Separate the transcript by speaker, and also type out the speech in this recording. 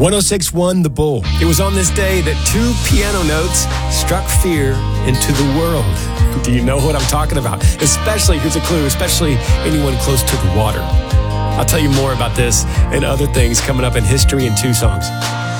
Speaker 1: 1061 The Bull. It was on this day that two piano notes struck fear into the world. Do you know what I'm talking about? Especially, here's a clue, especially anyone close to the water. I'll tell you more about this and other things coming up in History in 2 Songs.